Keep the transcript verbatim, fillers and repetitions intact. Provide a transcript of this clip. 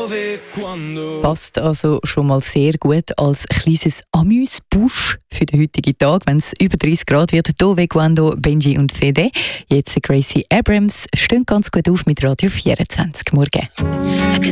Passt also schon mal sehr gut als kleines Amüs-Busch für den heutigen Tag, wenn es über dreißig Grad wird. Dove Quando, Benji und Fede. Jetzt Gracie Abrams stehen ganz gut auf mit Radio vierundzwanzig. Morgen.